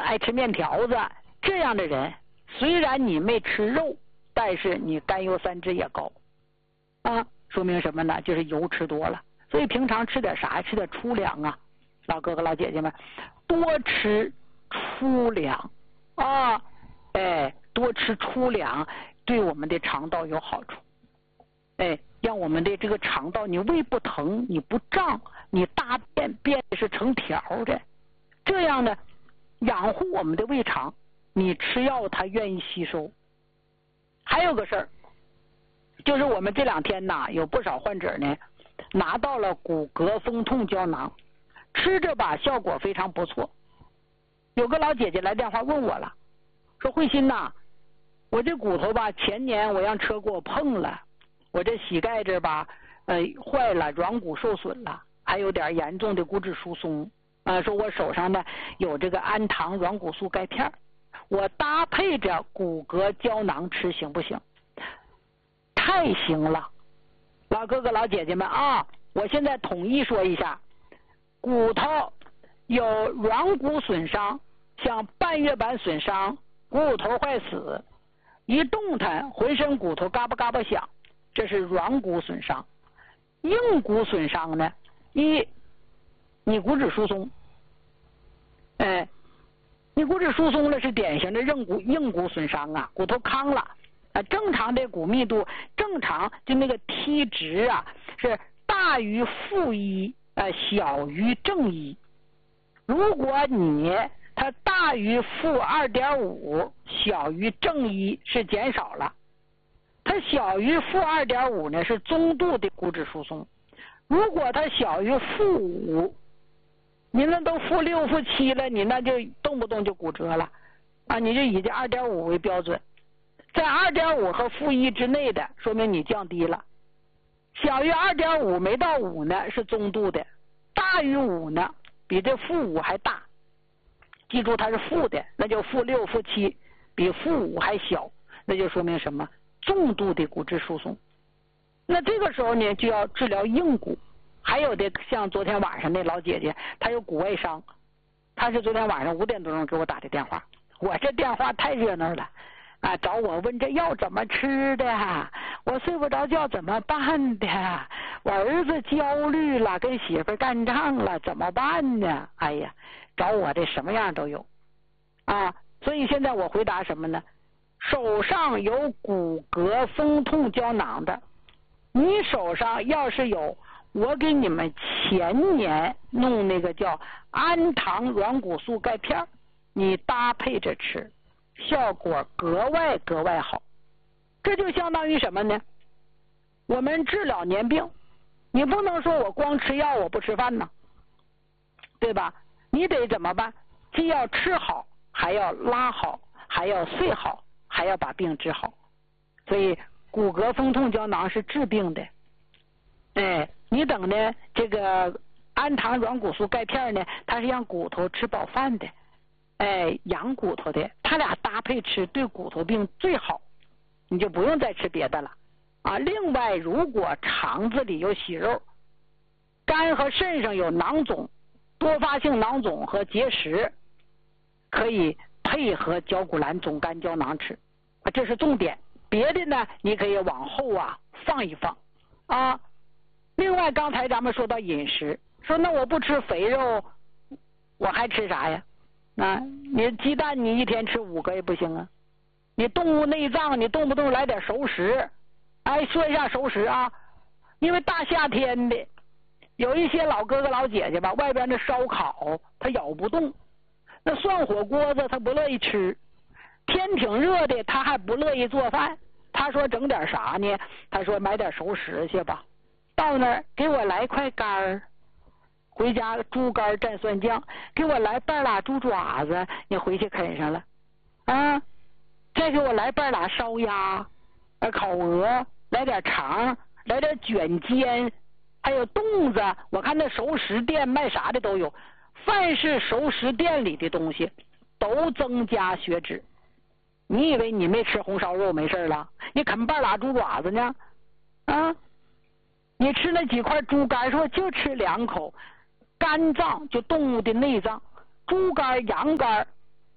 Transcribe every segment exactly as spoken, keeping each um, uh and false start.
爱吃面条子，这样的人虽然你没吃肉，但是你甘油三酯也高啊，说明什么呢？就是油吃多了。所以平常吃点啥？吃点粗粮啊，老哥哥老姐姐们，多吃粗粮啊，哎，多吃粗粮对我们的肠道有好处，哎，让我们的这个肠道你胃不疼，你不胀，你大便便是成条的，这样呢养护我们的胃肠，你吃药它愿意吸收。还有个事儿，就是我们这两天呐，有不少患者呢拿到了骨骼风痛胶囊，吃着吧效果非常不错。有个老姐姐来电话问我了，说慧心呐，我这骨头吧前年我让车给我碰了，我这膝盖这吧呃坏了，软骨受损了，还有点严重的骨质疏松啊、呃，说我手上呢有这个氨糖软骨素钙片，我搭配着骨骼胶囊吃行不行？太行了，老哥哥老姐姐们啊，我现在统一说一下，骨头有软骨损伤，像半月板损伤、股骨头坏死，一动弹浑身骨头嘎巴嘎巴响，这是软骨损伤。硬骨损伤呢，一你骨质疏松，哎，你骨质疏松了是典型的硬骨硬骨损伤啊，骨头糠了啊，正常的骨密度正常就那个 T 值啊是大于负一，呃小于正一。如果你它大于负二点五，小于正一是减少了，它小于负二点五呢是中度的骨质疏松。如果它小于负五，你那都负六负七了，你那就动不动就骨折了啊！你就以这二点五为标准，在二点五和负一之内的，说明你降低了。小于二点五没到五呢是中度的，大于五呢比这负五还大。记住它是负的，那就负六负七，比负五还小，那就说明什么？重度的骨质疏松。那这个时候呢就要治疗硬骨。还有的像昨天晚上那老姐姐，她有骨外伤，她是昨天晚上五点多钟给我打的电话，我这电话太热闹了啊，找我问这药怎么吃的，我睡不着觉怎么办的，我儿子焦虑了，跟媳妇干仗了怎么办呢？哎呀，找我这什么样都有啊。所以现在我回答什么呢？手上有骨骼风痛胶囊的，你手上要是有我给你们前年弄那个叫氨糖软骨素钙片，你搭配着吃，效果格外格外好。这就相当于什么呢？我们治疗年病，你不能说我光吃药我不吃饭呢，对吧？你得怎么办？既要吃好，还要拉好，还要睡好，还要把病治好。所以骨骼风痛胶囊是治病的，哎，你等呢这个氨糖软骨素钙片呢，它是让骨头吃饱饭的，哎，养骨头的，它俩搭配吃对骨头病最好，你就不用再吃别的了啊。另外，如果肠子里有息肉，肝和肾上有囊肿，多发性囊肿和结石，可以配合焦骨蓝总肝胶囊吃，这是重点。别的呢，你可以往后啊放一放啊。另外，刚才咱们说到饮食，说那我不吃肥肉，我还吃啥呀？啊，你鸡蛋你一天吃五个也不行啊。你动物内脏你动不动来点熟食，哎，说一下熟食啊，因为大夏天的，有一些老哥哥老姐姐吧，外边的烧烤他咬不动，那涮火锅子他不乐意吃，天挺热的他还不乐意做饭，他说整点啥呢？他说买点熟食去吧。到那儿给我来块肝儿，回家猪肝蘸蒜酱，给我来半拉猪爪子，你回去啃上了啊，再给我来半拉烧鸭、烤鹅，来点肠，来点卷煎，还有冻子。我看那熟食店卖啥的都有，凡是熟食店里的东西都增加血脂。你以为你没吃红烧肉没事了？你啃半拉猪爪子呢？啊，你吃那几块猪肝，说就吃两口，肝脏就动物的内脏，猪肝、羊肝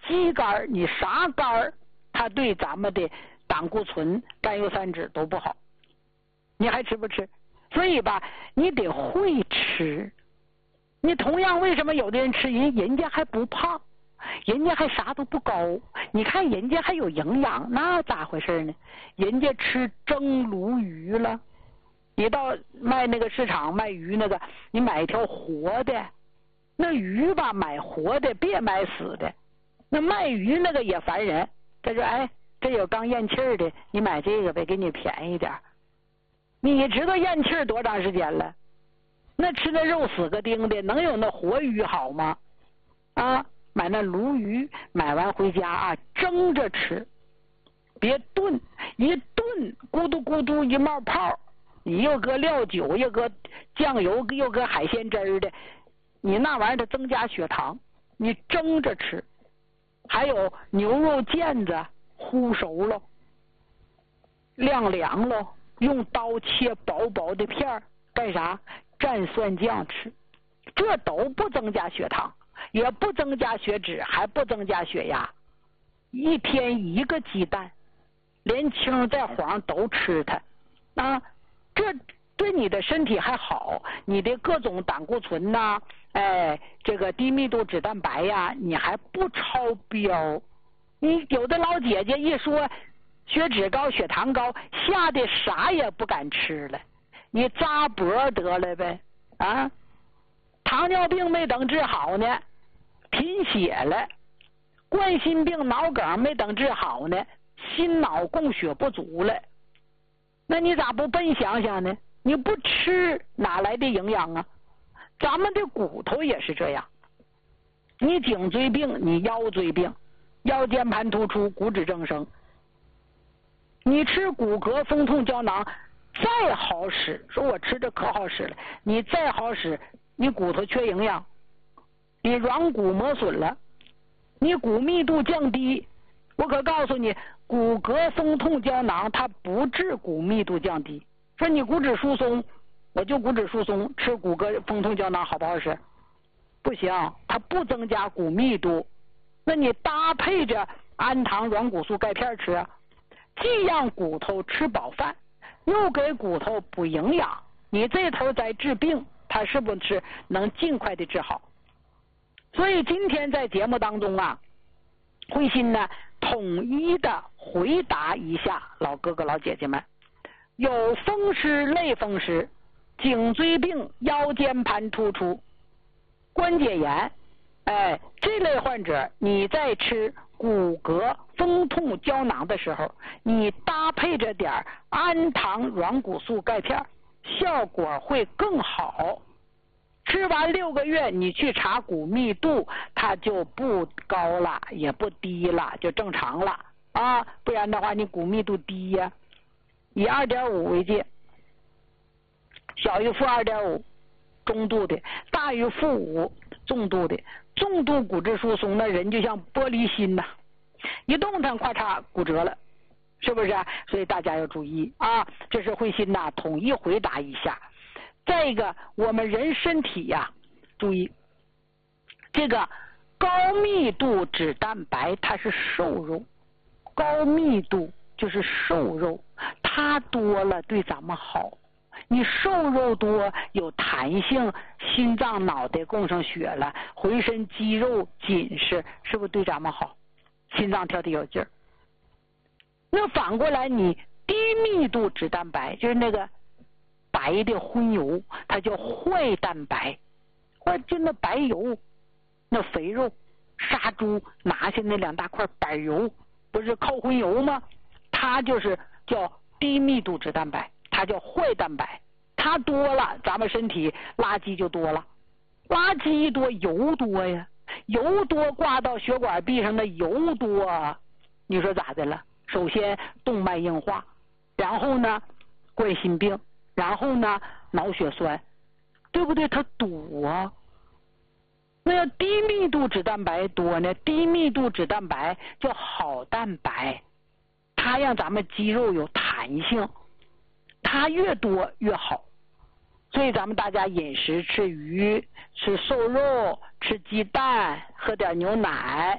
鸡肝，你啥肝，它对咱们的胆固醇、甘油三酯都不好。你还吃不吃？所以吧，你得会吃。你同样，为什么有的人吃人人家还不胖，人家还啥都不高？你看人家还有营养，那咋回事呢？人家吃蒸鲈鱼了。你到卖那个市场卖鱼那个，你买一条活的，那鱼吧买活的，别买死的。那卖鱼那个也烦人，他说哎，这有刚咽气儿的，你买这个呗，给你便宜点。你知道咽气儿多长时间了？那吃那肉死个钉的，能有那活鱼好吗？啊，买那鲈鱼，买完回家啊，蒸着吃，别炖，一炖咕嘟咕嘟一冒泡，你又搁料酒，又搁酱油，又搁海鲜汁儿的，你那玩意儿它增加血糖，你蒸着吃。还有牛肉腱子烀熟了，晾凉了，用刀切薄薄的片儿，干啥？蘸蒜酱吃。这都不增加血糖，也不增加血脂，还不增加血压。一天一个鸡蛋，连青带黄都吃它啊，这对你的身体还好，你的各种胆固醇呐、啊，哎，这个低密度脂蛋白呀，你还不超标。你有的老姐姐一说血脂高、血糖高，吓得啥也不敢吃了。你扎脖得了呗啊！糖尿病没等治好呢，贫血了；冠心病、脑梗没等治好呢，心脑供血不足了。那你咋不笨想想呢？你不吃哪来的营养啊？咱们的骨头也是这样，你颈椎病，你腰椎病，腰间盘突出，骨质增生，你吃骨骼风痛胶囊再好使，说我吃这可好使了，你再好使，你骨头缺营养，你软骨磨损了，你骨密度降低。我可告诉你，骨骼风痛胶囊它不治骨密度降低。说你骨质疏松，我就骨质疏松，吃骨骼风痛胶囊好不好使？不行，它不增加骨密度。那你搭配着氨糖软骨素钙片吃啊，既让骨头吃饱饭，又给骨头补营养，你这头在治病，它是不是能尽快的治好？所以今天在节目当中啊，慧心呢统一的回答一下老哥哥老姐姐们，有风湿类风湿、颈椎病、腰间盘突出、关节炎，哎，这类患者你在吃骨骼风痛胶囊的时候，你搭配着点氨糖软骨素钙片，效果会更好。吃完六个月，你去查骨密度，它就不高了，也不低了，就正常了啊。不然的话，你骨密度低呀、啊，以二点五为界，小于负二点五，中度的；大于负五，重度的。重度骨质疏松，那人就像玻璃心呐、啊，一动弹，咔嚓骨折了，是不是、啊？所以大家要注意啊！这是慧心呐，统一回答一下。再一个，我们人身体呀、啊，注意这个高密度脂蛋白，它是瘦肉，高密度就是瘦肉，它多了对咱们好。你瘦肉多有弹性，心脏脑袋供上血了，浑身肌肉紧实，是不是对咱们好？心脏跳得有劲儿。那反过来，你低密度脂蛋白，就是那个白的荤油，它叫坏蛋白，或者就那白油，那肥肉，杀猪拿下那两大块白油，不是靠荤油吗？它就是叫低密度脂蛋白，它叫坏蛋白。它多了，咱们身体垃圾就多了，垃圾一多油多呀，油多挂到血管壁上的油多，你说咋的了？首先动脉硬化，然后呢冠心病，然后呢脑血栓，对不对？它堵啊。那要低密度脂蛋白多呢，低密度脂蛋白叫好蛋白，它让咱们肌肉有弹性，它越多越好。所以咱们大家饮食吃鱼、吃瘦肉、吃鸡蛋、喝点牛奶，